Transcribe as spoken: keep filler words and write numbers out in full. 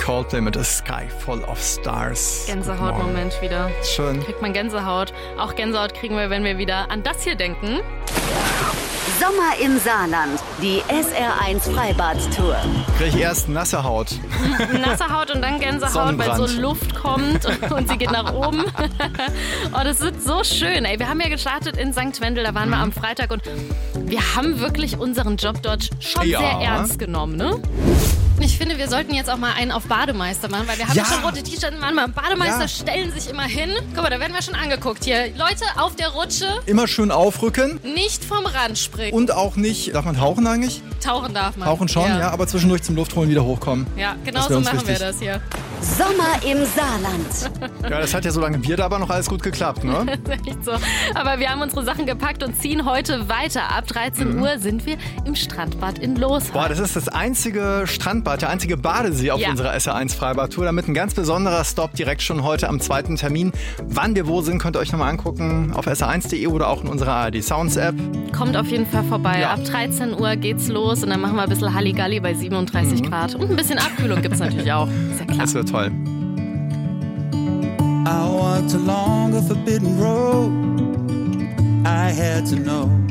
Coldplay mit A Sky Full of Stars. Gänsehaut-Moment wieder. Schön. Kriegt man Gänsehaut. Auch Gänsehaut kriegen wir, wenn wir wieder an das hier denken. Sommer im Saarland, die S R eins Freibad-Tour. Krieg ich erst nasse Haut. Nasse Haut und dann Gänsehaut, weil so Luft kommt und sie geht nach oben. Oh, das ist so schön. Ey, wir haben ja gestartet in Sankt Wendel, da waren mhm. wir am Freitag und wir haben wirklich unseren Job dort schon ja. sehr ernst genommen, ne? Ich finde, wir sollten jetzt auch mal einen auf Bademeister machen, weil wir haben ja schon rote T-Shirts. Manchmal Bademeister ja. stellen sich immer hin. Guck mal, da werden wir schon angeguckt hier. Leute, auf der Rutsche. Immer schön aufrücken. Nicht vom Rand springen. Und auch nicht, darf man tauchen eigentlich? Tauchen darf man. Tauchen schon, ja, ja aber zwischendurch zum Luftholen wieder hochkommen. Ja, genau so machen wichtig. wir das hier. Sommer im Saarland. Ja, das hat ja, solange wir da aber noch alles gut geklappt, ne? Das ist echt so. Aber wir haben unsere Sachen gepackt und ziehen heute weiter. Ab dreizehn Uhr sind wir im Strandbad in Losheim. Boah, das ist das einzige Strandbad, der einzige Badesee auf ja. unserer S R eins Freibad-Tour. Damit ein ganz besonderer Stop direkt schon heute am zweiten Termin. Wann wir wo sind, könnt ihr euch nochmal angucken auf S R eins punkt de oder auch in unserer A R D Sounds App. Kommt auf jeden Fall vorbei. Ja. Ab dreizehn Uhr geht's los und dann machen wir ein bisschen Halligalli bei siebenunddreißig mhm. Grad. Und ein bisschen Abkühlung gibt's natürlich auch. Ist ja klar. Das wird toll. I walked along a forbidden road. I had to know.